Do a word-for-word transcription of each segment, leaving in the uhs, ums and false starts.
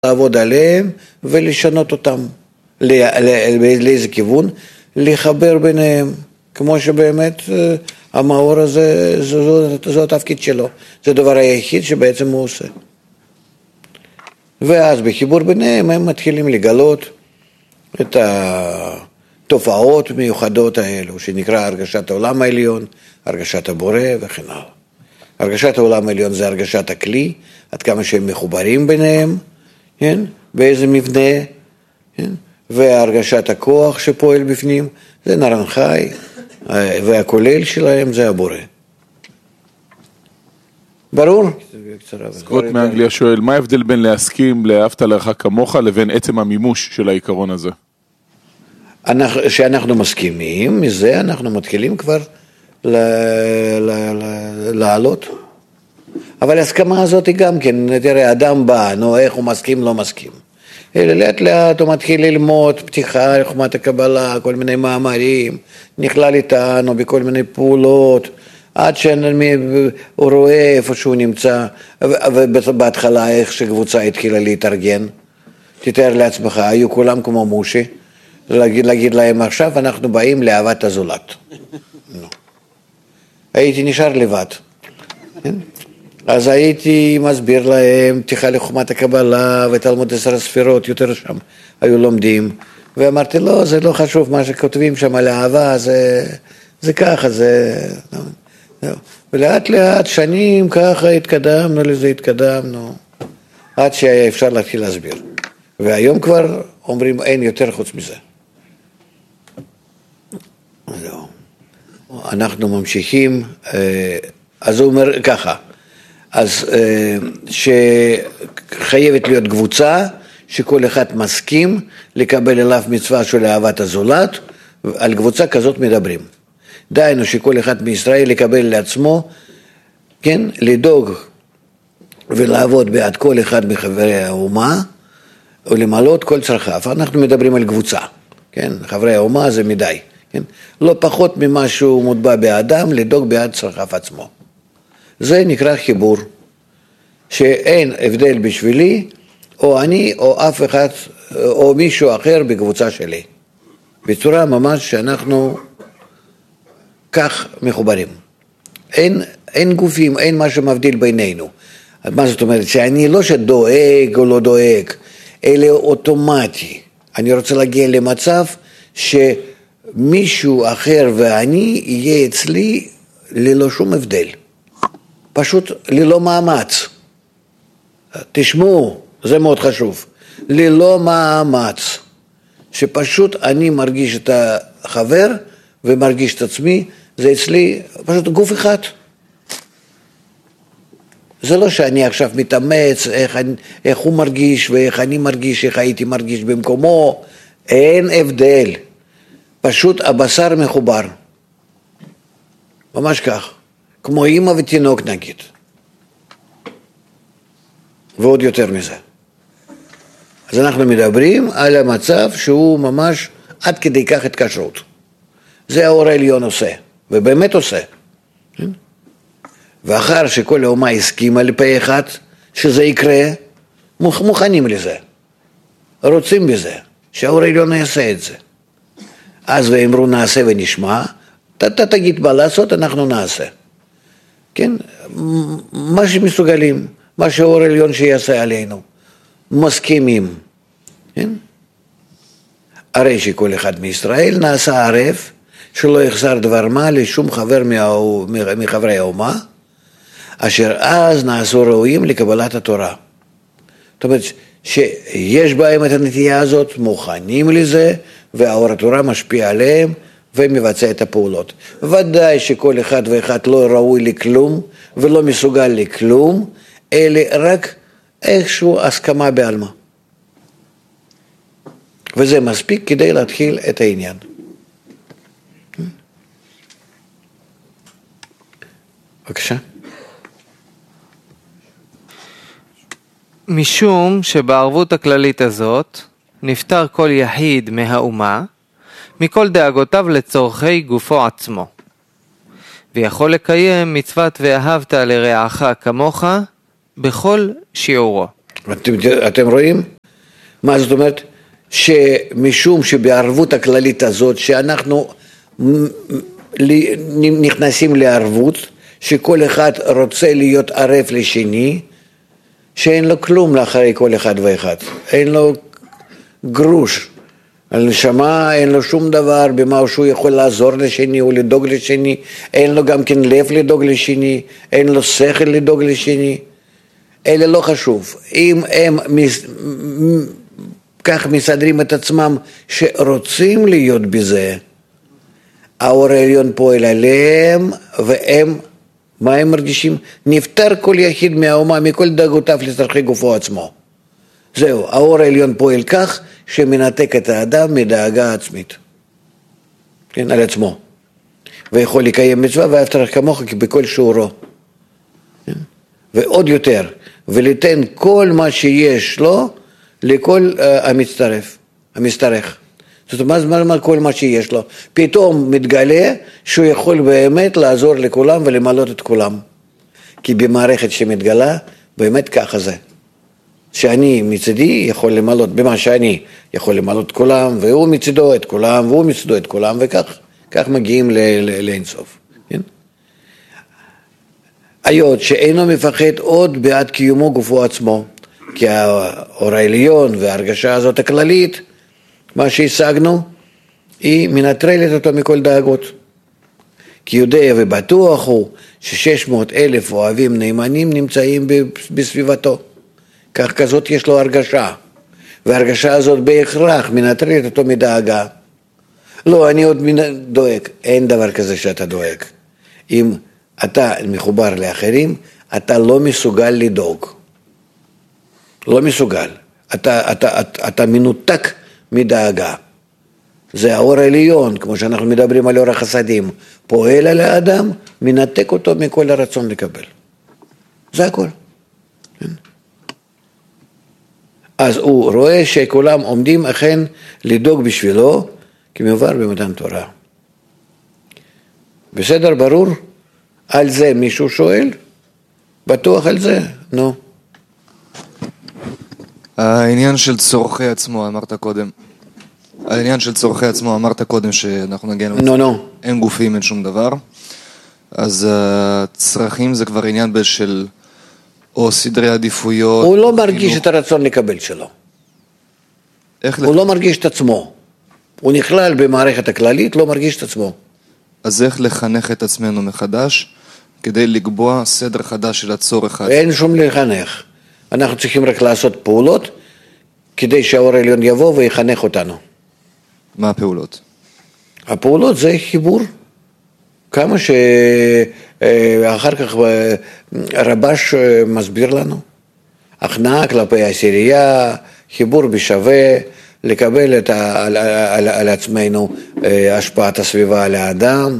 לעבוד עליהם ולשנות אותם לאיזה כיוון, לחבר ביניהם, כמו שבאמת המאור הזה, זה התפקיד שלו, זה הדבר היחיד שבעצם הוא עושה. ואז בחיבור ביניהם הם מתחילים לגלות את התופעות מיוחדות האלו, שנקרא הרגשת העולם העליון, הרגשת הבורא וכן הלאה. הרגשת העולם העליון זה הרגשת הכלי, עד כמה שהם מחוברים ביניהם, כן? באיזה מבנה, כן? והרגשת הכוח שפועל בפנים, זה נרן חי, והכולל שלהם זה הבורא. ברור? סקוט מאנגליה שואל, מה ההבדל בין להסכים לאהבת לרעך כמוך לבין עצם המימוש של העיקרון הזה? שאנחנו מסכימים, מזה אנחנו מתחילים כבר לעלות. אבל ההסכמה הזאת היא גם כן, תראה, אדם בא, נו, איך הוא מסכים, לא מסכים. אלא לאט לאט הוא מתחיל ללמוד פתיחה, לחומת הקבלה, כל מיני מאמרים, נכלל איתנו בכל מיני פעולות, עד שהוא רואה איפה שהוא נמצא, ובהתחלה איך שקבוצה התחילה להתארגן. תתאר לעצמך, היו כולם כמו מושי, להגיד, להגיד להם עכשיו אנחנו באים לאהבת הזולת. הייתי נשאר לבד. אז הייתי מסביר להם פתיחה לחומת הקבלה ותלמוד עשר הספירות, יותר שם היו לומדים, ואמרתי לא, זה לא חשוב מה שכותבים שם על האהבה, זה, זה ככה, זה... ולאט לאט שנים ככה התקדמנו לזה, התקדמנו, עד שהיה אפשר להתחיל להסביר. והיום כבר אומרים אין יותר חוץ מזה. לא. אנחנו ממשיכים, אז הוא אומר ככה, אז שחייבת להיות קבוצה שכל אחד מסכים לקבל אליו מצווה של אהבת הזולת, על קבוצה כזאת מדברים. דיינו שכל אחד מישראל לקבל לעצמו, כן, לדאוג ולעבוד בעד כל אחד מחברי האומה, ולמלות כל צרכיו. אנחנו מדברים על קבוצה, כן, חברי האומה זה מדי, כן, לא פחות ממה שהוא מוטבע באדם, לדאוג בעד צרכיו עצמו. זה נקרא חיבור, שאין הבדל בשבילי, או אני, או אף אחד, או מישהו אחר בקבוצה שלי. בצורה ממש שאנחנו כך מחוברים. אין, אין גופים, אין מה שמבדיל בינינו. מה זאת אומרת? שאני לא שדואג או לא דואג, אלא אוטומטי. אני רוצה להגיע למצב שמישהו אחר ואני יהיה אצלי ללא שום הבדל. פשוט ללא מאמץ. תשמעו, זה מאוד חשוב. ללא מאמץ. שפשוט אני מרגיש את החבר ומרגיש את עצמי, זה אצלי פשוט גוף אחד. זה לא שאני עכשיו מתאמץ, איך, איך הוא מרגיש ואיך אני מרגיש, איך הייתי מרגיש במקומו. אין הבדל. פשוט הבשר מחובר. ממש כך. כמו אמא ותינוק נגיד. ועוד יותר מזה. אז אנחנו מדברים על המצב שהוא ממש עד כדי כך התקשרות. זה האור העליון עושה, ובאמת עושה. ואחר שכל האומה הסכימה לפה אחד שזה יקרה, מוכנים לזה. רוצים בזה, שהאור העליון יעשה את זה. אז ואמרו נעשה ונשמע, אתה תגיד מה לעשות, אנחנו נעשה. כן? מה שמסוגלים, מה שהאור העליון שיעשה עלינו. מסכימים. כן? הרי שכל אחד מישראל נעשה ערב, שלא יחסר דבר מה לשום חבר מחברי האומה, אשר אז נעשו ראויים לקבלת התורה. זאת אומרת שיש בהם את הנטייה הזאת, מוכנים לזה, והאור התורה משפיע עליהם, ומבצע את הפעולות. ודאי שכל אחד ואחד לא ראוי לכלום, ולא מסוגל לכלום, אלא רק איכשהו הסכמה בעלמא. וזה מספיק כדי להתחיל את העניין. בבקשה. משום שבערבות הכללית הזאת נפטר כל יחיד מהאומה מכל דאגותיו לצורכי גופו עצמו, ויכול לקיים מצוות ואהבת לרעך כמוך בכל שיעורו. אתם, אתם רואים? מה זאת אומרת? שמשום שבערבות הכללית הזאת, שאנחנו נכנסים לערבות, שכל אחד רוצה להיות ערב לשני, שאין לו כלום לאחרי כל אחד ואחד. אין לו גרוש. על נשמה אין לו שום דבר במה שהוא יכול לעזור לשני או לדאוג לשני. אין לו גם כן לב לדאוג לשני. אין לו שכל לדאוג לשני. אלה לא חשוב. אם הם מס... כך מסדרים את עצמם שרוצים להיות בזה, האור העליון פועל עליהם, והם, מה הם מרגישים? נפטר כל יחיד מהאומה, מכל דאגותיו לצרכי גופו עצמו. זהו, האור העליון פועל כך, שמנתק את האדם מדאגה עצמית. כן, על עצמו. ויכול לקיים מצווה, ואהבת לרעך כמוך בכל שיעורו. כן? ועוד יותר, וליתן כל מה שיש לו, לכל uh, המצטרף, המשתרך. זאת אומרת, מה, מה כל מה שיש לו? פתאום מתגלה שהוא יכול באמת לעזור לכולם ולמלות את כולם. כי במערכת שמתגלה, באמת ככה זה. שאני מצדי יכול למלות, במה שאני יכול למלות את כולם, והוא מצדו את כולם, והוא מצדו את כולם, וכך כך מגיעים לאינסוף. כן? היות שאינו מפחד עוד בעד קיומו גופו עצמו, כי האור העליון וההרגשה הזאת הכללית, מה שהשגנו, היא מנטרלת אותו מכל דאגות. כי יודע ובטוח הוא ששש מאות אלף אוהבים נאמנים נמצאים בסביבתו. כך כזאת יש לו הרגשה, וההרגשה הזאת בהכרח מנטרלת אותו מדאגה. לא, אני עוד דואג. אין דבר כזה שאתה דואג. אם אתה מחובר לאחרים, אתה לא מסוגל לדאוג. לא מסוגל. אתה, אתה, אתה, אתה מנותק מדאגה. זה האור העליון, כמו שאנחנו מדברים על אור החסדים. פועל על האדם, מנתק אותו מכל הרצון לקבל. זה הכל. אז הוא רואה שכולם עומדים אכן לדאוג בשבילו, כמובן במתן תורה. בסדר, ברור? על זה מישהו שואל? בטוח על זה? נו. העניין של צורכי עצמו, אמרת קודם. העניין של צורכי עצמו, אמרת קודם שאנחנו נגיע... נו, נו. אין גופים, אין שום דבר. אז הצרכים זה כבר עניין של... או סדרי עדיפויות. הוא לא מרגיש את הרצון לקבל שלו. הוא לא מרגיש את עצמו. הוא נכלל במערכת הכללית, לא מרגיש את עצמו. אז איך לחנך את עצמנו מחדש, כדי לקבוע סדר חדש של הצורך? אין שום לחנך. אנחנו צריכים רק לעשות פעולות, כדי שהאור העליון יבוא ויחנך אותנו. מה הפעולות? הפעולות זה חיבור. כמה שאחר כך רבש מסביר לנו. הכנעה כלפי העשירייה, חיבור בשווה, לקבל את ה, על, על, על עצמנו השפעת הסביבה על האדם.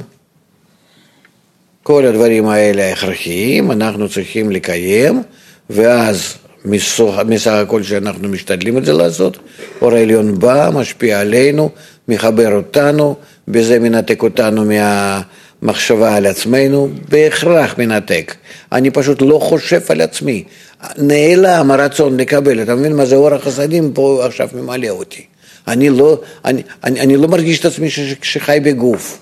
כל הדברים האלה הכרחיים, אנחנו צריכים לקיים, ואז מסך הכל שאנחנו משתדלים את זה לעשות, אור העליון בא, משפיע עלינו, מחבר אותנו, בזה מנתק אותנו מהמחשבה על עצמנו, בהכרח מנתק. אני פשוט לא חושב על עצמי. נעלם הרצון לקבל, אתה מבין מה זה אור החסדים פה עכשיו ממלא אותי. אני לא, אני, אני, אני לא מרגיש את עצמי שחי בגוף.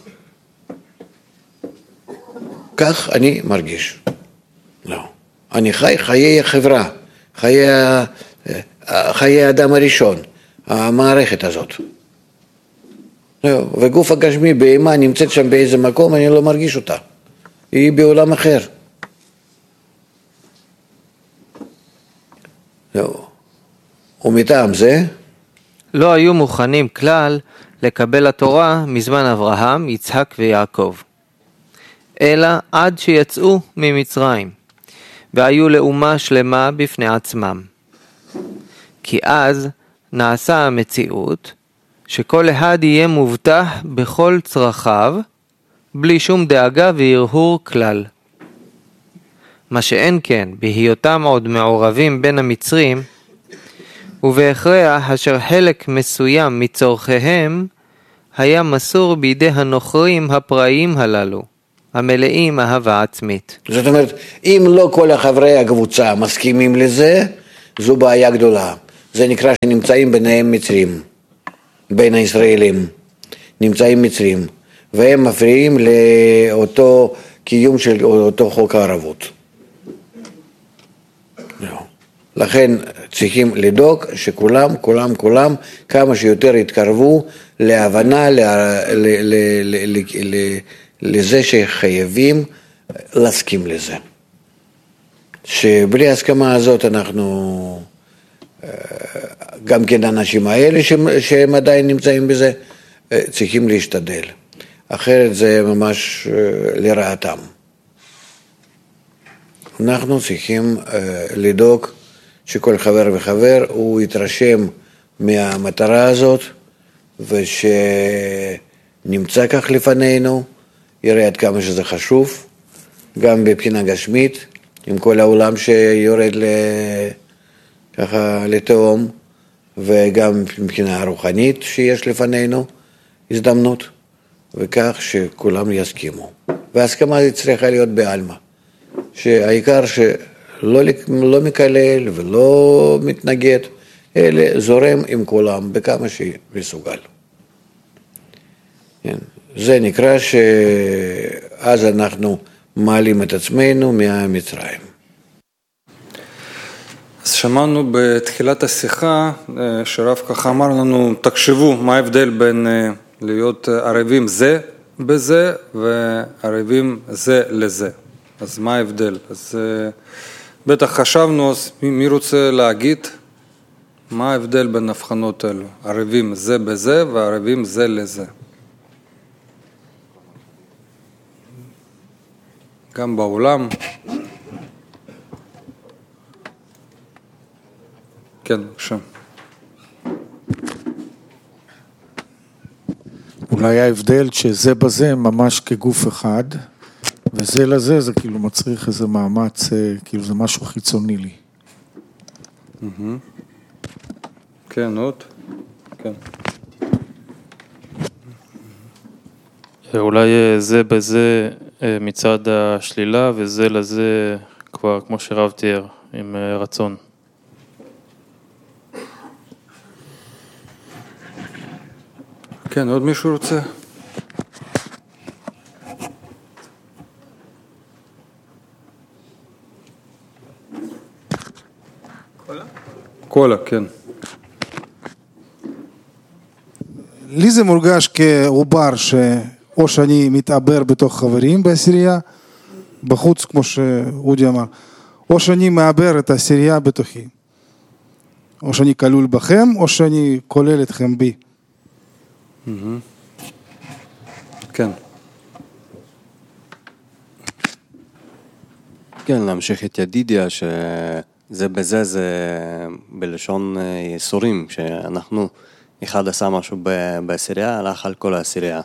כך אני מרגיש. לא. אני חי חיי החברה, חיי, חיי האדם הראשון, המערכת הזאת. לא. וגוף הגשמי בהמה נמצאת שם באיזה מקום, אני לא מרגיש אותה. היא בעולם אחר. לא. ומטעם זה? לא היו מוכנים כלל לקבל התורה מזמן אברהם, יצחק ויעקב, אלא עד שיצאו ממצרים, והיו לאומה שלמה בפני עצמם. כי אז נעשה המציאות שכל אחד יהיה מובטח בכל צרכיו, בלי שום דאגה והרהור כלל. מה שאין כן, בהיותם עוד מעורבים בין המצרים, ובהכרח אשר חלק מסוים מצורכיהם היה מסור בידי הנוכרים הפראיים הללו, המלאים אהבה עצמית. זאת אומרת, אם לא כל החברי הקבוצה מסכימים לזה, זו בעיה גדולה. זה נקרא שנמצאים ביניהם מצרים, בין הישראלים. נמצאים מצרים, והם מפריעים לאותו קיום של אותו חוק הערבות. לכן צריכים לדאוג שכולם, כולם, כולם, כמה שיותר יתקרבו להבנה לזה שחייבים להסכים לזה. שבלי ההסכמה הזאת אנחנו, גם כן האנשים האלה שהם עדיין נמצאים בזה, צריכים להשתדל. אחרת זה ממש לרעתם. אנחנו צריכים לדאוג שכל חבר וחבר הוא יתרשם מהמטרה הזאת, ושנמצא כך לפנינו, יראה עד כמה שזה חשוב, גם בבחינה גשמית, עם כל העולם שיורד ככה לתהום, וגם מבחינה רוחנית שיש לפנינו הזדמנות, וכך שכולם יסכימו. וההסכמה צריכה להיות בעלמא, שהעיקר שלא לא מקלל ולא מתנגד, אלא זורם עם כולם בכמה שמסוגל. זה נקרא שאז אנחנו מעלים את עצמנו מהמצרים. אז שמענו בתחילת השיחה שרב ככה אמר לנו, תחשבו מה ההבדל בין להיות ערבים זה בזה וערבים זה לזה. אז מה ההבדל? אז בטח חשבנו, אז מי רוצה להגיד מה ההבדל בין הבחנות אלו? ערבים זה בזה וערבים זה לזה. גם בעולם. כן, בבקשה. אולי ההבדל שזה בזה ממש כגוף אחד, וזה לזה זה כאילו מצריך איזה מאמץ, כאילו זה משהו חיצוני לי. כן, עוד? כן. אולי זה בזה מצד השלילה, וזה לזה כבר כמו שרב תיאר, עם רצון. כן, עוד מישהו רוצה? קולה? קולה, כן. לי זה מורגש כעובר שאו שאני מתעבר בתוך חברים בעשירייה, בחוץ כמו שאודי אמר, או שאני מעבר את העשירייה בתוכי. או שאני כלול בכם, או שאני כולל אתכם בי. כן. כן, להמשיך את ידידיה, שזה בזה, זה בלשון יסורים, שאנחנו, אחד עשה משהו בעשירייה, הלך על כל העשירייה.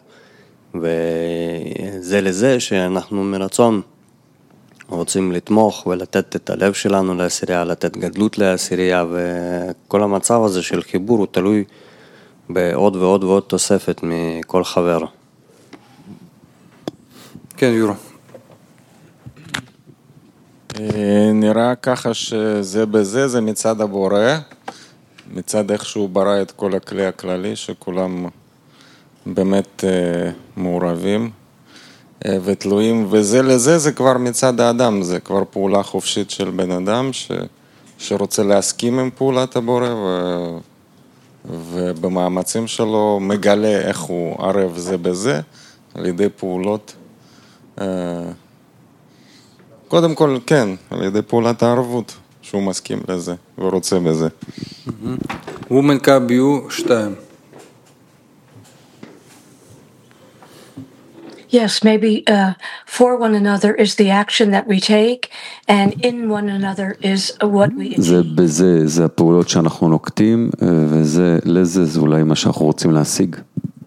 וזה לזה שאנחנו מרצון רוצים לתמוך ולתת את הלב שלנו לעשירייה, לתת גדלות לעשירייה, וכל המצב הזה של חיבור הוא תלוי בעוד ועוד ועוד תוספת מכל חבר. כן, יורו. נראה ככה שזה בזה, זה מצד הבורא, מצד איך שהוא ברא את כל הכלי הכללי, שכולם באמת מעורבים ותלויים, וזה לזה זה כבר מצד האדם, זה כבר פעולה חופשית של בן אדם ש... שרוצה להסכים עם פעולת הבורא ו... ובמאמצים שלו מגלה איך הוא ערב זה בזה, על ידי פעולות, קודם כל כן, על ידי פעולת הערבות, שהוא מסכים לזה ורוצה בזה. Women Kabiu שתיים. Yes, maybe uh, for one another is the action that we take, and in one another is what we achieve. זה בזה, זה הפעולות שאנחנו נוקטים, וזה לזה, זה אולי מה שאנחנו רוצים להשיג.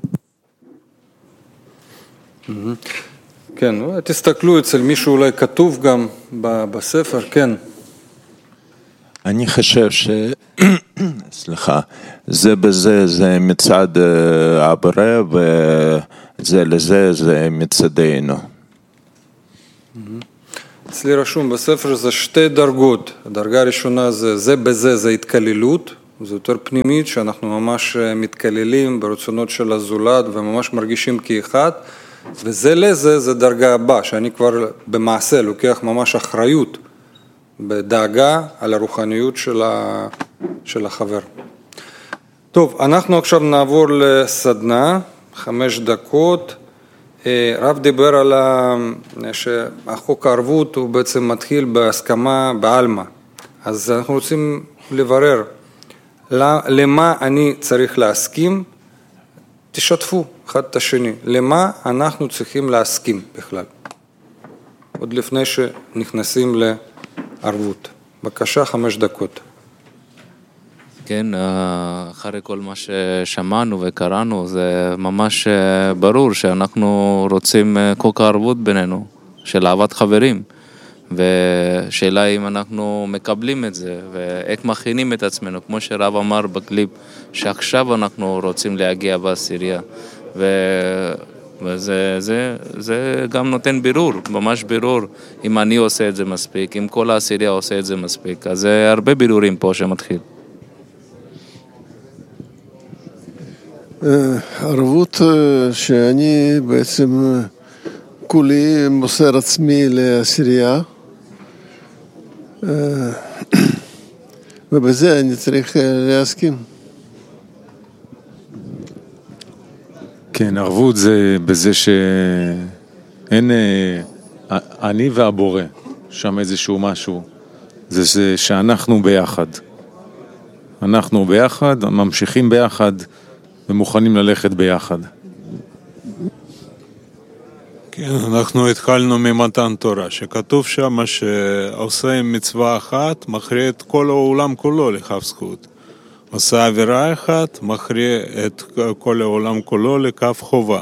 כן, תסתכלו אצל מישהו אולי כתוב גם בספר, כן. אני חושב ש... סליחה, זה בזה, זה מצד הבורא, וזה לזה, זה מצדנו. אצלי רשום בספר זה שתי דרגות. הדרגה הראשונה זה זה בזה, זה התקללות, זה יותר פנימית, שאנחנו ממש מתקללים ברצונות של הזולת וממש מרגישים כאחד, וזה לזה זה דרגה הבאה, שאני כבר במעשה לוקח ממש אחריות בדאגה על הרוחניות של, ה... של החבר. טוב, אנחנו עכשיו נעבור לסדנה, חמש דקות. רב דיבר על שהחוק הערבות הוא בעצם מתחיל בהסכמה בעלמא. אז אנחנו רוצים לברר למה אני צריך להסכים, תשתפו אחד את השני, למה אנחנו צריכים להסכים בכלל, עוד לפני שנכנסים לערבות. בבקשה, חמש דקות. כן, אחרי כל מה ששמענו וקראנו, זה ממש ברור שאנחנו רוצים חוק הערבות בינינו, של אהבת חברים. ושאלה אם אנחנו מקבלים את זה, ואיך מכינים את עצמנו, כמו שרב אמר בקליפ, שעכשיו אנחנו רוצים להגיע בעשירייה. וזה זה, זה גם נותן בירור, ממש בירור, אם אני עושה את זה מספיק, אם כל העשירייה עושה את זה מספיק. אז זה הרבה בירורים פה שמתחיל. ערבות שאני בעצם כולי מוסר עצמי לעשירייה, ובזה אני צריך להסכים. כן, ערבות זה בזה שאין, אני והבורא, שם איזשהו משהו, זה, זה שאנחנו ביחד. אנחנו ביחד, ממשיכים ביחד, ומוכנים ללכת ביחד. כן, אנחנו התחלנו ממתן תורה, שכתוב שם שעושה עם מצווה אחת, מכריע את כל העולם כולו לכף זכות. עושה עבירה אחת, מכריע את כל העולם כולו לכף חובה.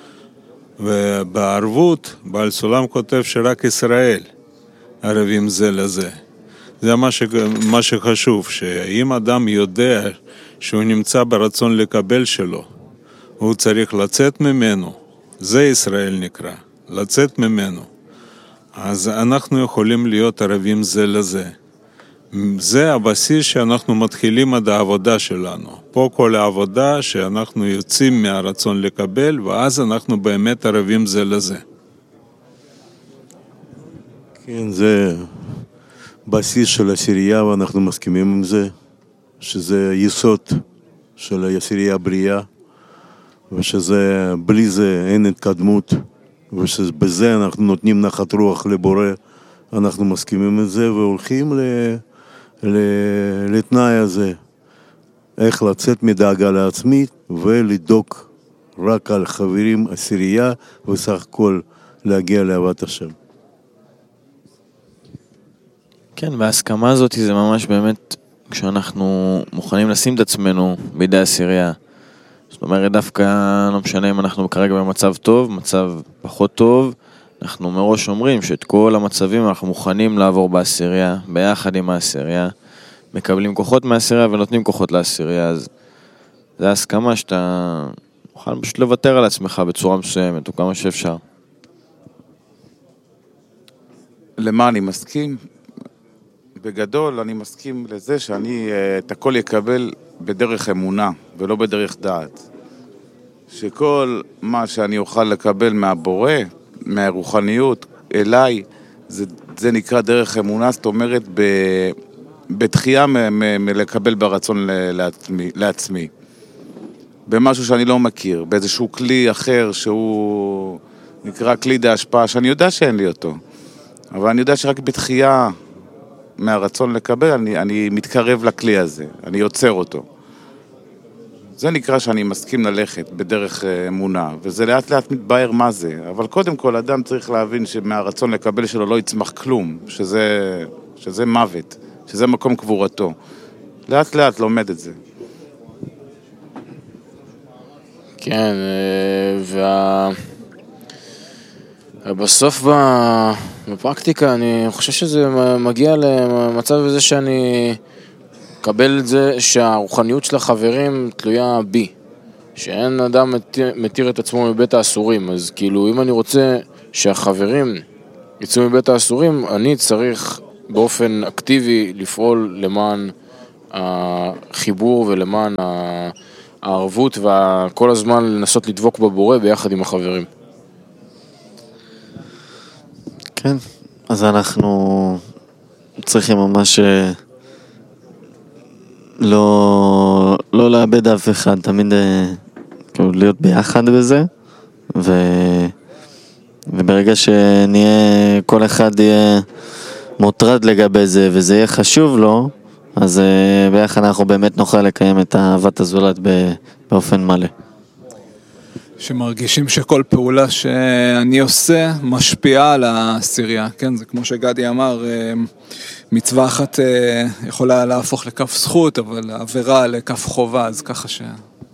ובערבות, בעל סולם כותב שרק ישראל ערבים זה לזה. זה מה, ש... מה שחשוב, שאם אדם יודע שהוא נמצא ברצון לקבל שלו, הוא צריך לצאת ממנו, זה ישראל נקרא, לצאת ממנו. אז אנחנו יכולים להיות ערבים זה לזה. זה הבסיס שאנחנו מתחילים עד העבודה שלנו. פה כל העבודה שאנחנו יוצאים מהרצון לקבל, ואז אנחנו באמת ערבים זה לזה. כן, זה בסיס של עשירייה, ואנחנו מסכימים עם זה, שזה יסוד של העשירייה הבריאה, ושזה, בלי זה אין התקדמות, ושבזה אנחנו נותנים נחת רוח לבורא, אנחנו מסכימים עם זה, והולכים ל... לתנאי הזה, איך לצאת מדאגה לעצמית ולדאוג רק על חברים עשירייה וסך הכל להגיע לאהבת השם. כן, וההסכמה הזאת זה ממש באמת כשאנחנו מוכנים לשים את עצמנו בידי עשירייה. זאת אומרת, דווקא לא משנה אם אנחנו כרגע במצב טוב, מצב פחות טוב, אנחנו מראש אומרים שאת כל המצבים אנחנו מוכנים לעבור בעשירייה, ביחד עם העשירייה, מקבלים כוחות מהעשירייה ונותנים כוחות לעשירייה, אז זה ההסכמה שאתה מוכן פשוט לוותר על עצמך בצורה מסוימת, או כמה שאפשר. למה אני מסכים? בגדול אני מסכים לזה שאני את הכל יקבל בדרך אמונה ולא בדרך דעת. שכל מה שאני אוכל לקבל מהבורא, מהרוחניות אליי, זה, זה נקרא דרך אמונה, זאת אומרת ב, בתחייה מלקבל ברצון לעצמי, לעצמי. במשהו שאני לא מכיר, באיזשהו כלי אחר שהוא נקרא כלי דה השפעה, שאני יודע שאין לי אותו. אבל אני יודע שרק בתחייה מהרצון לקבל, אני, אני מתקרב לכלי הזה, אני יוצר אותו. זה נקרא שאני מסכים ללכת בדרך אמונה, וזה לאט לאט מתבהר מה זה. אבל קודם כל, אדם צריך להבין שמהרצון לקבל שלו לא יצמח כלום, שזה, שזה מוות, שזה מקום קבורתו. לאט לאט לומד את זה. כן, וה... בסוף בפרקטיקה אני חושב שזה מגיע למצב הזה שאני מקבל את זה שהרוחניות של החברים תלויה בי, שאין אדם מתיר, מתיר את עצמו מבית האסורים. אז כאילו אם אני רוצה שהחברים יצאו מבית האסורים, אני צריך באופן אקטיבי לפעול למען החיבור ולמען הערבות וכל הזמן לנסות לדבוק בבורא ביחד עם החברים. כן, אז אנחנו צריכים ממש לא, לא לאבד אף אחד, תמיד כאילו להיות ביחד בזה, ו, וברגע שנהיה, כל אחד יהיה מוטרד לגבי זה, וזה יהיה חשוב לו, אז ביחד אנחנו באמת נוכל לקיים את אהבת הזולת באופן מלא. שמרגישים שכל פעולה שאני עושה משפיעה על העשירייה, כן? זה כמו שגדי אמר, מצווה אחת יכולה להפוך לכף זכות, אבל עבירה לכף חובה, אז ככה ש...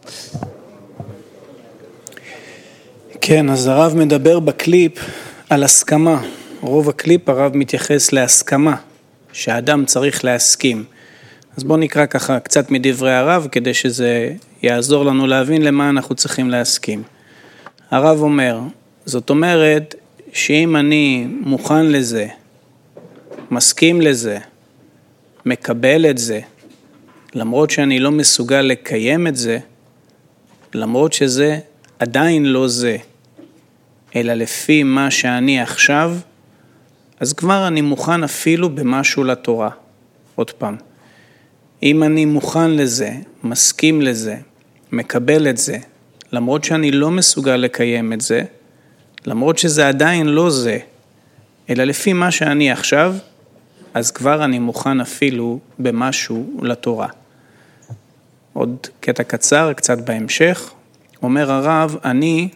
כן, אז הרב מדבר בקליפ על הסכמה. רוב הקליפ הרב מתייחס להסכמה, שהאדם צריך להסכים. אז בואו נקרא ככה קצת מדברי הרב, כדי שזה יעזור לנו להבין למה אנחנו צריכים להסכים. הרב אומר, זאת אומרת שאם אני מוכן לזה, מסכים לזה, מקבל את זה, למרות שאני לא מסוגל לקיים את זה, למרות שזה עדיין לא זה, אלא לפי מה שאני עכשיו, אז כבר אני מוכן אפילו במשהו לתורה. עוד פעם, אם אני מוכן לזה, מסכים לזה, מקבל את זה, למרות שאני לא מסוגל לקיים את זה, למרות שזה עדיין לא זה, אלא לפי מה שאני עכשיו, אז כבר אני מוכן אפילו במשהו לתורה. עוד קטע קצר, קצת בהמשך, אומר הרב, אני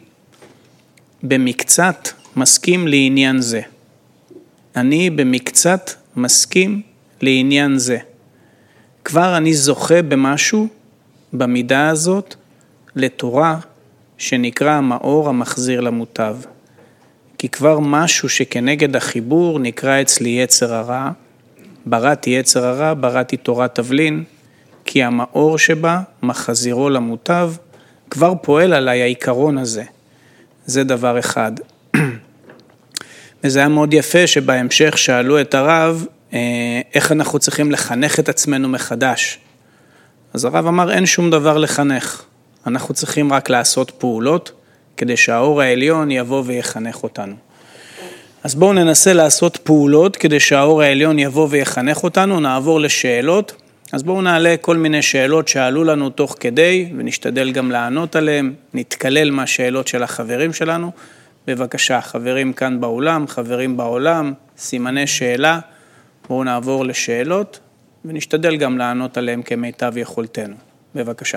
במקצת מסכים לעניין זה. אני במקצת מסכים לעניין זה. כבר אני זוכה במשהו, במידה הזאת, לתורה שנקרא המאור המחזיר למוטב. כי כבר משהו שכנגד החיבור נקרא אצלי יצר הרע, בראתי יצר הרע, בראתי תורת תבלין, כי המאור שבה מחזירו למוטב, כבר פועל עליי העיקרון הזה. זה דבר אחד. וזה היה מאוד יפה שבהמשך שאלו את הרב, איך אנחנו צריכים לחנך את עצמנו מחדש. אז הרב אמר, אין שום דבר לחנך. אנחנו צריכים רק לעשות פעולות, כדי שהאור העליון יבוא ויחנך אותנו. אז בואו ננסה לעשות פעולות, כדי שהאור העליון יבוא ויחנך אותנו, נעבור לשאלות. אז בואו נעלה כל מיני שאלות שעלו לנו תוך כדי, ונשתדל גם לענות עליהן, נתקלל מהשאלות של החברים שלנו. בבקשה, חברים כאן באולם, חברים בעולם, סימני שאלה, בואו נעבור לשאלות, ונשתדל גם לענות עליהן כמיטב יכולתנו. בבקשה.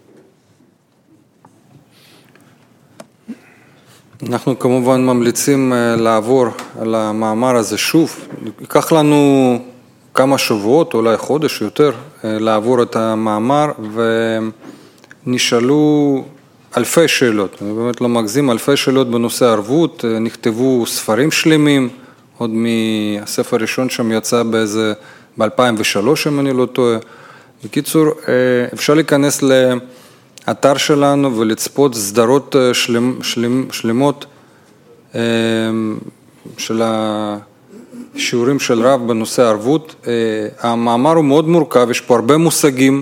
אנחנו כמובן ממליצים לעבור על המאמר הזה שוב. ייקח לנו כמה שבועות, אולי חודש יותר, לעבור את המאמר, ונשאלו אלפי שאלות. אני באמת לא מגזים, אלפי שאלות בנושא ערבות, נכתבו ספרים שלמים, עוד מהספר הראשון שם יצא באיזה, ב-אלפיים ושלוש, אם אני לא טועה. בקיצור, אפשר להיכנס לאתר שלנו ולצפות סדרות שלמ, שלמ, שלמות של השיעורים של רב בנושא ערבות. המאמר הוא מאוד מורכב, יש פה הרבה מושגים,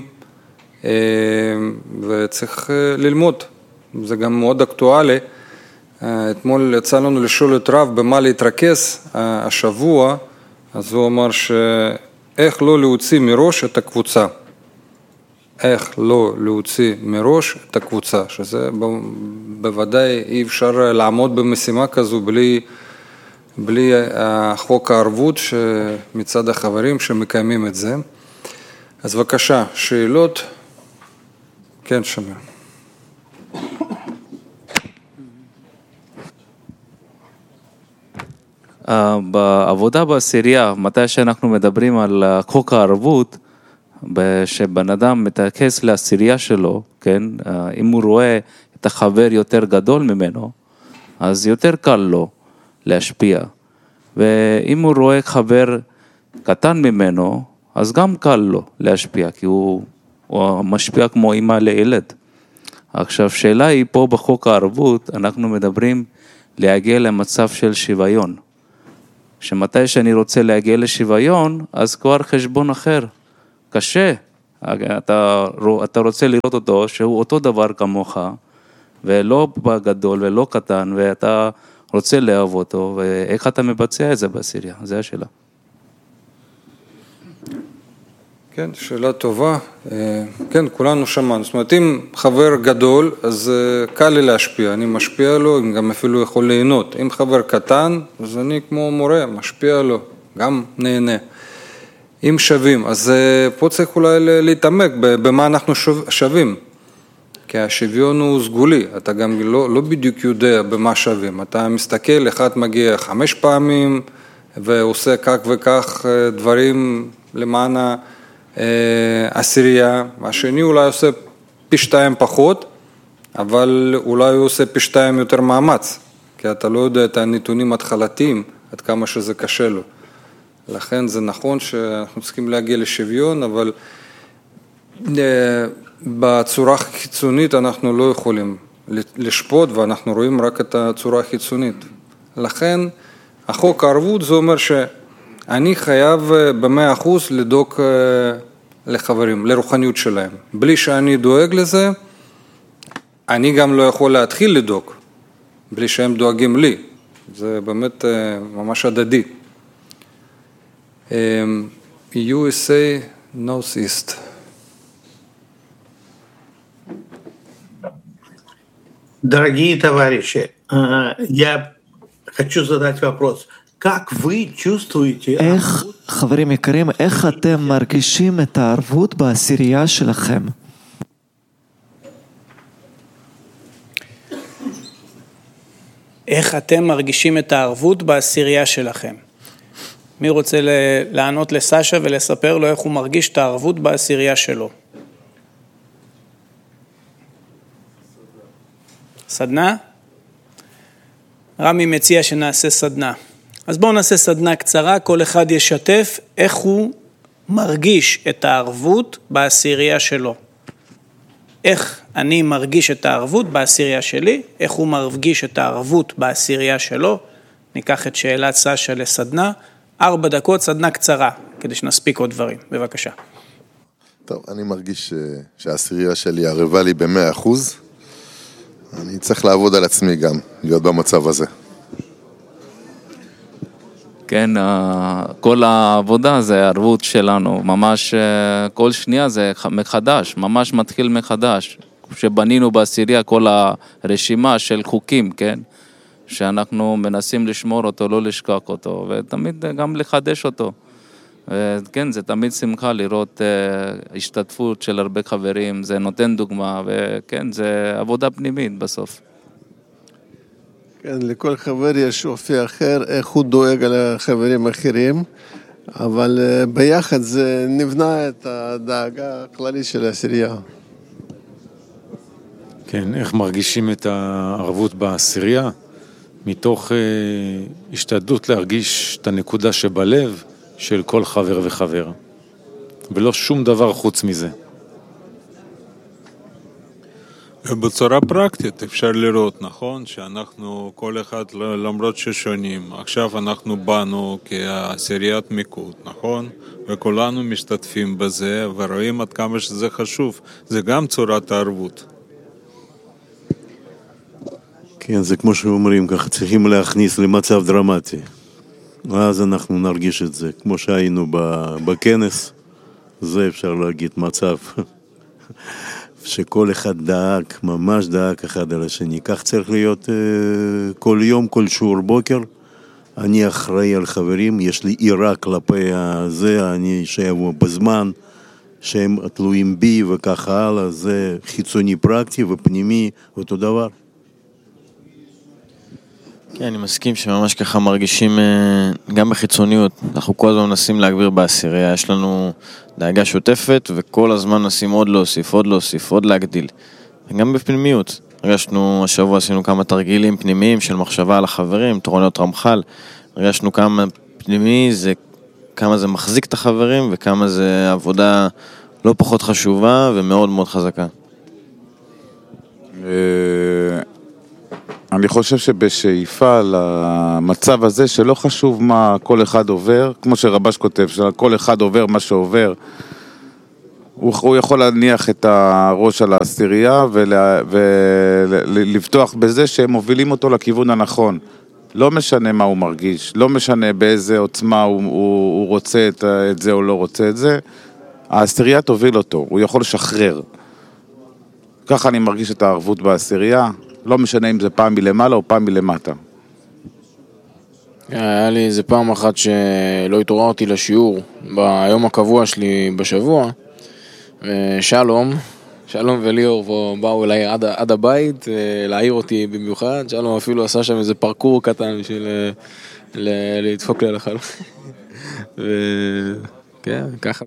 וצריך ללמוד. זה גם מאוד אקטואלי. אתמול יצא לנו לשאול את רב במה להתרכז השבוע, אז הוא אמר שאיך לא להוציא מראש את הקבוצה. איך לא להוציא מראש את הקבוצה, שזה בוודאי אי אפשר לעמוד במשימה כזו בלי, בלי חוק הערבות מצד החברים שמקיימים את זה. אז בבקשה, שאלות? כן, שמיר. בעבודה בעשירייה, מתי שאנחנו מדברים על חוק הערבות, שבן אדם מתרכז לעשירייה שלו, כן? אם הוא רואה את החבר יותר גדול ממנו, אז יותר קל לו להשפיע. ואם הוא רואה חבר קטן ממנו, אז גם קל לו להשפיע, כי הוא, הוא משפיע כמו אמא לילד. עכשיו, שאלה היא פה בחוק הערבות, אנחנו מדברים להגיע למצב של שוויון. שמתי שאני רוצה להגיע לשוויון, אז כבר חשבון אחר, קשה. אתה, אתה רוצה לראות אותו שהוא אותו דבר כמוך, ולא בגדול ולא קטן, ואתה רוצה לאהוב אותו, ואיך אתה מבצע את זה בעשירייה? זה השאלה. כן, שאלה טובה. כן, כולנו שמענו. זאת אומרת, אם חבר גדול, אז קל לי להשפיע. אני משפיע לו, גם אפילו יכול ליהנות. אם חבר קטן, אז אני כמו מורה, משפיע לו, גם נהנה. אם שווים, אז פה צריך אולי להתעמק במה אנחנו שווים. כי השוויון הוא סגולי, אתה גם לא, לא בדיוק יודע במה שווים. אתה מסתכל, אחד מגיע חמש פעמים, ועושה כך וכך דברים למען העשירייה, והשני אולי עושה פי שתיים פחות, אבל אולי הוא עושה פי שתיים יותר מאמץ, כי אתה לא יודע את הנתונים התחלתיים, עד כמה שזה קשה לו. לכן זה נכון שאנחנו צריכים להגיע לשוויון, אבל בצורה חיצונית אנחנו לא יכולים לשפוט, ואנחנו רואים רק את הצורה החיצונית. לכן החוק הערבות זה אומר שאני חייב במאה אחוז לדאוג לחברים, לרוחניות שלהם. בלי שאני דואג לזה, אני גם לא יכול להתחיל לדאוג, בלי שהם דואגים לי. זה באמת ממש הדדי. יו אס איי Northeast. Дорогие товарищи, я хочу задать вопрос. Как вы чувствуете... איך, חברים יקרים, איך אתם מרגישים את הערבות בעשירייה שלכם? איך אתם מרגישים את הערבות בעשירייה שלכם? מי רוצה לענות לסשה ולספר לו איך הוא מרגיש את הערבות בעשירייה שלו? סדנה? רמי מציע שנעשה סדנה. אז בואו נעשה סדנה קצרה, כל אחד ישתף איך הוא מרגיש את הערבות בעשירייה שלו. איך אני מרגיש את הערבות בעשירייה שלי, איך הוא מרגיש את הערבות בעשירייה שלו. ניקח את שאלת סשה לסדנה, ארבע דקות, סדנה קצרה, כדי שנספיק עוד דברים. בבקשה. טוב, אני מרגיש שהעשירייה שלי ערבה לי במאה אחוז. אני צריך לעבוד על עצמי גם, להיות במצב הזה. כן, כל העבודה זה הערבות שלנו, ממש כל שנייה זה מחדש, ממש מתחיל מחדש. שבנינו בעשירייה כל הרשימה של חוקים, כן? שאנחנו מנסים לשמור אותו, לא לשכח אותו, ותמיד גם לחדש אותו. וכן, זה תמיד שמחה לראות השתתפות של הרבה חברים, זה נותן דוגמה, וכן, זה עבודה פנימית בסוף. כן, לכל חבר יש אופי אחר, איך הוא דואג על החברים האחרים, אבל ביחד זה נבנה את הדאגה הכללית של העשירייה. כן, איך מרגישים את הערבות בעשירייה? מתוך אה, השתדלות להרגיש את הנקודה שבלב של כל חבר וחבר, ולא שום דבר חוץ מזה. בצורה פרקטית אפשר לראות, נכון, שאנחנו כל אחד למרות ששונים, עכשיו אנחנו באנו כעשיריית מיקוד, נכון? וכולנו משתתפים בזה ורואים עד כמה שזה חשוב, זה גם צורת הערבות. כן, זה כמו שאומרים, ככה צריכים להכניס למצב דרמטי. אז אנחנו נרגיש את זה, כמו שהיינו בכנס, זה אפשר להגיד מצב שכל אחד דאג, ממש דאג אחד על השני. כך צריך להיות כל יום, כל שיעור בוקר. אני אחראי על חברים, יש לי עירה כלפי זה, אני שיבוא בזמן, שהם תלויים בי וככה הלאה, זה חיצוני פרקטי ופנימי, אותו דבר. כן, אני מסכים שממש ככה מרגישים גם בחיצוניות. אנחנו כל הזמן מנסים להגביר בעשירייה, יש לנו דאגה שוטפת וכל הזמן מנסים עוד להוסיף, עוד להוסיף, עוד להגדיל. וגם בפנימיות. הרגשנו, השבוע עשינו כמה תרגילים פנימיים של מחשבה על החברים, תורניות רמח"ל. הרגשנו כמה פנימי, זה, כמה זה מחזיק את החברים וכמה זה עבודה לא פחות חשובה ומאוד מאוד חזקה. אני חושב שבשאיפה למצב הזה שלא חשוב מה כל אחד עובר, כמו שרבש כותב, שכל אחד עובר מה שעובר, הוא, הוא יכול להניח את הראש על העשירייה ולפתוח בזה שהם מובילים אותו לכיוון הנכון. לא משנה מה הוא מרגיש, לא משנה באיזה עוצמה הוא, הוא, הוא רוצה את, את זה או לא רוצה את זה, העשירייה תוביל אותו, הוא יכול לשחרר. ככה אני מרגיש את הערבות בעשירייה, לא משנה אם זה פעם מלמעלה או פעם מלמטה. היה לי איזה פעם אחת שלא התעוררתי לשיעור ביום הקבוע שלי בשבוע, ושלום, שלום וליאור באו אליי עד, עד הבית להעיר אותי במיוחד, שלום אפילו עשה שם איזה פרקור קטן בשביל לדפוק לי על החלום. וכן, ככה.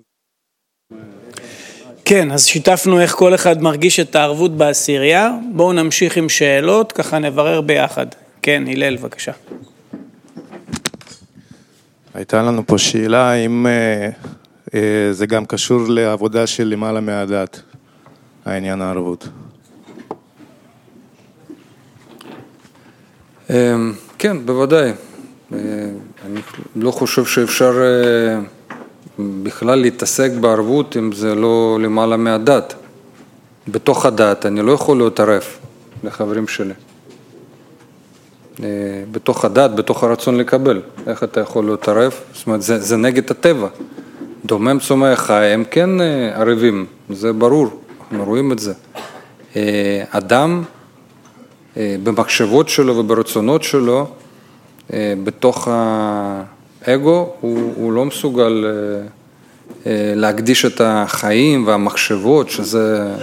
כן, אז שיתפנו איך כל אחד מרגיש את הערבות בעשירייה. בואו נמשיך עם שאלות, ככה נברר ביחד. כן, הלל, בבקשה. הייתה לנו פה שאלה אם אה, אה, זה גם קשור לעבודה של למעלה מהדת, העניין הערבות. כן, בוודאי. אני לא חושב שאפשר בכלל להתעסק בערבות אם זה לא למעלה מהדת. בתוך הדת אני לא יכול להתערב לחברים שלי. בתוך הדת, בתוך הרצון לקבל. איך אתה יכול להתערב? זאת אומרת, זה, זה נגד הטבע. דומם צומח חי, הם כן ערבים, זה ברור, אנחנו רואים את זה. אדם במחשבות שלו וברצונות שלו, בתוך האגו, הוא, הוא לא מסוגל להקדיש את החיים והמחשבות, שזה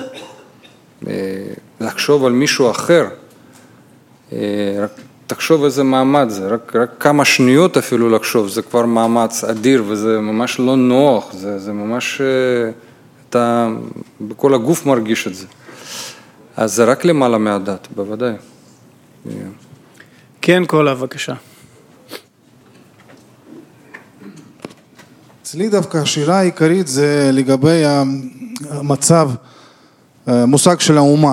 לחשוב על מישהו אחר. רק תחשוב איזה מעמד זה, רק, רק כמה שניות אפילו לחשוב, זה כבר מאמץ אדיר וזה ממש לא נוח, זה, זה ממש, אתה בכל הגוף מרגיש את זה. אז זה רק למעלה מהדת, בוודאי. כן, קולה, בבקשה. אצלי דווקא השאלה העיקרית זה לגבי המצב, מושג של האומה,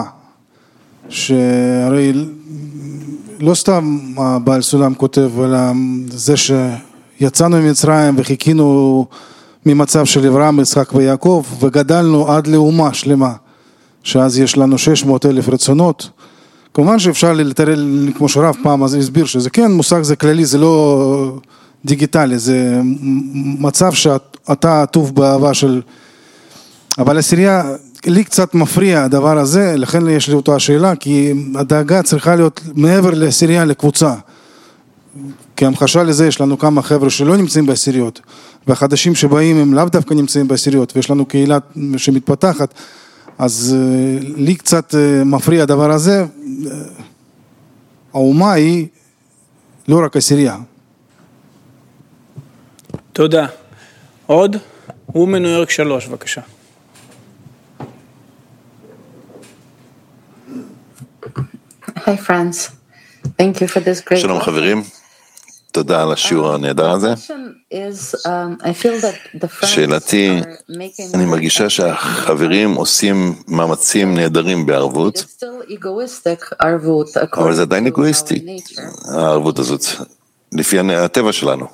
שהרי לא סתם הבעל סולם כותב על זה שיצאנו ממצרים וחיכינו ממצב של אברהם, יצחק ויעקב וגדלנו עד לאומה שלמה, שאז יש לנו שש מאות אלף רצונות. כמובן שאפשר לתאר, כמו שרב פעם אז הסביר שזה כן מושג, זה כללי, זה לא דיגיטלי, זה מצב שאתה עטוף באהבה של... אבל עשירייה, לי קצת מפריע הדבר הזה, לכן יש לי אותה השאלה, כי הדאגה צריכה להיות מעבר לעשירייה לקבוצה. כי המחשה לזה יש לנו כמה חבר'ה שלא נמצאים בעשיריות, והחדשים שבאים הם לאו דווקא נמצאים בעשיריות, ויש לנו קהילה שמתפתחת, אז לי קצת מפריע הדבר הזה. האומה היא לא רק עשירייה. תודה. עוד? הוא מניו יורק שלוש, בבקשה. Hi friends, thank you for this great. שלום חברים, תודה על השיעור הנהדר הזה. שאלתי, אני מרגישה שהחברים עושים מאמצים נהדרים בערבות, אבל זה עדיין אגואיסטי, הערבות הזאת, לפי הטבע שלנו.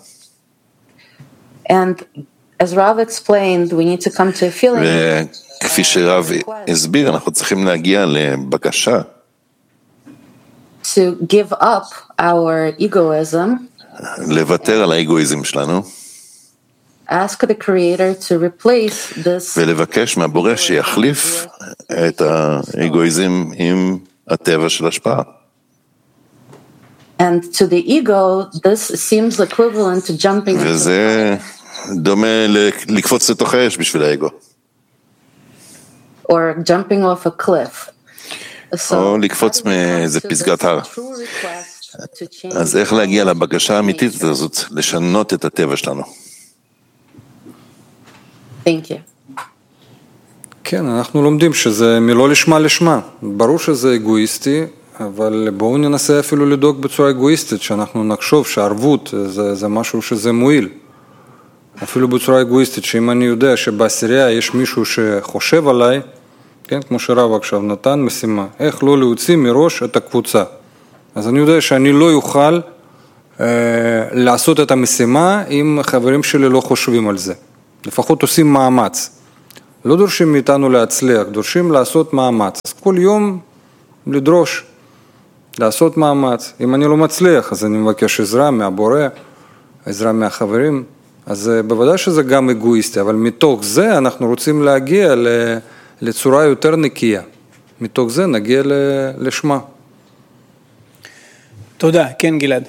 וכפי שרב הסביר, אנחנו צריכים להגיע לבקשה. To give up our egoism, לוותר על האגואיזם שלנו, ask the creator to replace this, ולבקש מהבורא שיחליף את האגואיזם עם הטבע של השפעה. And to the ego, this seems equivalent to jumping. וזה דומה לקפוץ לתוך האש בשביל האגו. Or jumping off a cliff. או לקפוץ מאיזה פסגת הר. אז איך להגיע לבקשה האמיתית הזאת, לשנות את הטבע שלנו? Thank you. כן, אנחנו לומדים שזה מלא לשמה לשמה. ברור שזה אגואיסטי, אבל בואו ננסה אפילו לדאוג בצורה אגואיסטית, שאנחנו נחשוב שערבות זה, זה משהו שזה מועיל. אפילו בצורה אגואיסטית, שאם אני יודע שבעשירייה יש מישהו שחושב עליי, כן, כמו שרב עכשיו נתן משימה, איך לא להוציא מראש את הקבוצה. אז אני יודע שאני לא יוכל אה, לעשות את המשימה אם חברים שלי לא חושבים על זה. לפחות עושים מאמץ. לא דורשים מאיתנו להצליח, דורשים לעשות מאמץ. אז כל יום לדרוש, לעשות מאמץ. אם אני לא מצליח, אז אני מבקש עזרה מהבורא, עזרה מהחברים. אז בוודאי שזה גם אגואיסטי, אבל מתוך זה אנחנו רוצים להגיע לצורה יותר נקייה. מתוך זה נגיע לשמה. תודה. כן, גלעד.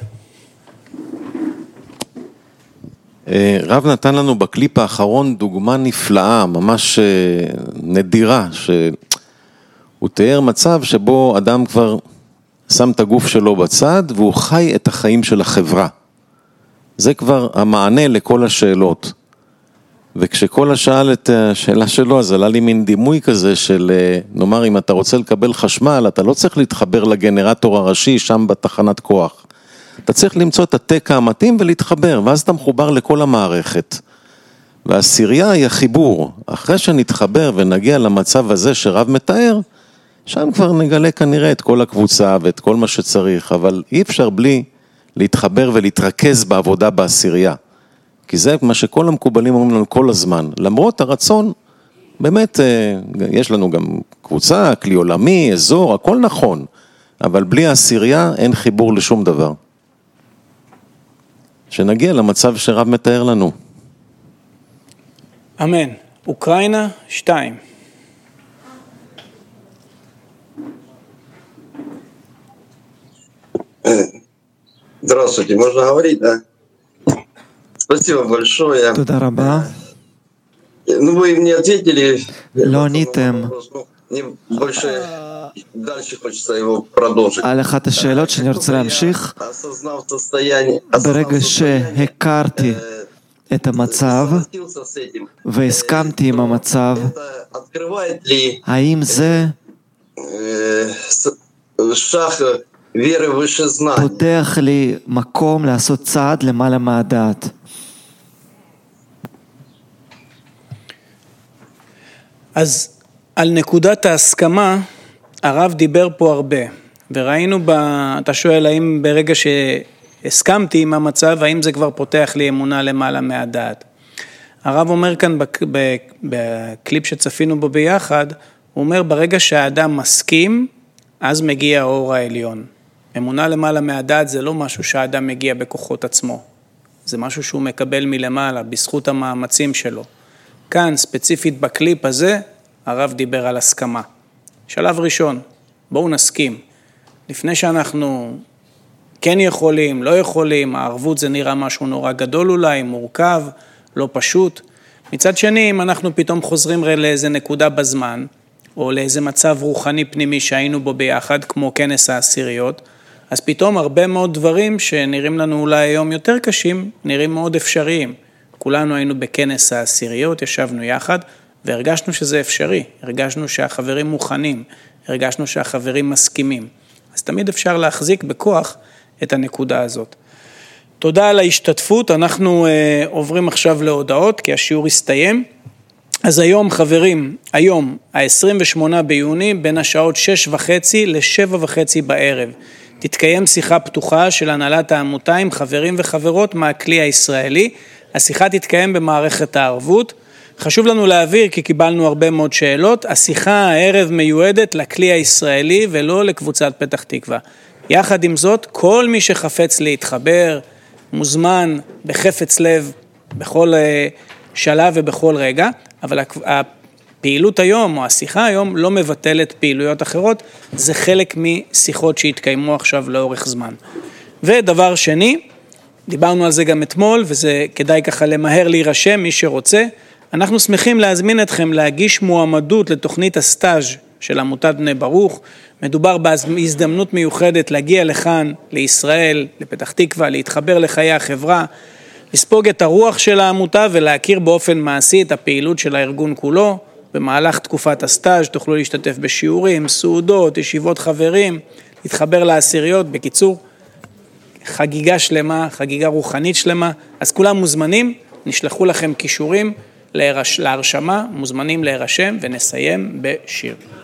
רב נתן לנו בקליפ האחרון דוגמה נפלאה, ממש נדירה, שהוא תיאר מצב שבו אדם כבר שם את הגוף שלו בצד והוא חי את החיים של החברה. זה כבר המענה לכל השאלות. וכשכל השאל את השאלה שלו, אז עלה לי מין דימוי כזה של, נאמר, אם אתה רוצה לקבל חשמל, אתה לא צריך להתחבר לגנרטור הראשי שם בתחנת כוח. אתה צריך למצוא את התקע המתאים ולהתחבר, ואז אתה מחובר לכל המערכת. והעשירייה היא החיבור. אחרי שנתחבר ונגיע למצב הזה שרב מתאר, שם כבר נגלה כנראה את כל הקבוצה ואת כל מה שצריך, אבל אי אפשר בלי להתחבר ולהתרכז בעבודה בעשירייה. כי זה מה שכל המקובלים אומרים לנו כל הזמן. למרות הרצון, באמת יש לנו גם קבוצה, כלי עולמי, אזור, הכל נכון. אבל בלי העשירייה אין חיבור לשום דבר. שנגיע למצב שרב מתאר לנו. אמן. אוקראינה, שתיים. Здравствуйте, можно говорить, да? Спасибо большое. תודה רבה. Ну, вы мне ответили. לא עניתם. Мне больше дальше хочется его продолжить. על אחת השאלות שאני רוצה להמשיך. ברגע שהכרתי את המצב והסכמתי עם המצב, האם זה פותח לי מקום לעשות צעד למעלה מהדעת? אז על נקודת ההסכמה, הרב דיבר פה הרבה, וראינו, ב... אתה שואל האם ברגע שהסכמתי עם המצב, האם זה כבר פותח לי אמונה למעלה מהדעת. הרב אומר כאן בק... בקליפ שצפינו בו ביחד, הוא אומר ברגע שהאדם מסכים, אז מגיע האור העליון. אמונה למעלה מהדעת זה לא משהו שהאדם מגיע בכוחות עצמו, זה משהו שהוא מקבל מלמעלה, בזכות המאמצים שלו. כאן, ספציפית בקליפ הזה, הרב דיבר על הסכמה. שלב ראשון, בואו נסכים. לפני שאנחנו כן יכולים, לא יכולים, הערבות זה נראה משהו נורא גדול אולי, מורכב, לא פשוט. מצד שני, אם אנחנו פתאום חוזרים לאיזה נקודה בזמן, או לאיזה מצב רוחני פנימי שהיינו בו ביחד, כמו כנס העשיריות, אז פתאום הרבה מאוד דברים שנראים לנו אולי היום יותר קשים, נראים מאוד אפשריים. כולנו היינו בכנס העשיריות, ישבנו יחד, והרגשנו שזה אפשרי, הרגשנו שהחברים מוכנים, הרגשנו שהחברים מסכימים. אז תמיד אפשר להחזיק בכוח את הנקודה הזאת. תודה על ההשתתפות, אנחנו uh, עוברים עכשיו להודעות, כי השיעור הסתיים. אז היום חברים, היום ה-עשרים ושמונה ביוני, בין השעות שש וחצי לשבע וחצי בערב, תתקיים שיחה פתוחה של הנהלת העמותה עם חברים וחברות מהכלי הישראלי. השיחה תתקיים במערכת הערבות. חשוב לנו להעביר, כי קיבלנו הרבה מאוד שאלות, השיחה הערב מיועדת לכלי הישראלי ולא לקבוצת פתח תקווה. יחד עם זאת, כל מי שחפץ להתחבר, מוזמן בחפץ לב, בכל שלב ובכל רגע, אבל הפעילות היום או השיחה היום לא מבטלת פעילויות אחרות, זה חלק משיחות שהתקיימו עכשיו לאורך זמן. ודבר שני, דיברנו על זה גם אתמול, וזה כדאי ככה למהר להירשם מי שרוצה, אנחנו שמחים להזמין אתכם להגיש מועמדות לתוכנית הסטאז' של עמותת בני ברוך. מדובר בהזדמנות מיוחדת להגיע לכאן, לישראל, לפתח תקווה, להתחבר לחיי החברה, לספוג את הרוח של העמותה ולהכיר באופן מעשי את הפעילות של הארגון כולו. במהלך תקופת הסטאז' תוכלו להשתתף בשיעורים, סעודות, ישיבות חברים, להתחבר לעשיריות, בקיצור, חגיגה שלמה, חגיגה רוחנית שלמה. אז כולם מוזמנים, נשלחו לכם קישורים להרשמה, מוזמנים להירשם, ונסיים בשיר.